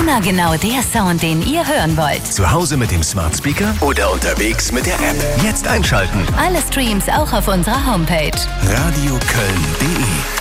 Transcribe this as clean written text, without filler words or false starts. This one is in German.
Immer genau der Sound, den ihr hören wollt. Zu Hause mit dem Smart Speaker oder unterwegs mit der App. Jetzt einschalten. Alle Streams auch auf unserer Homepage. radioköln.de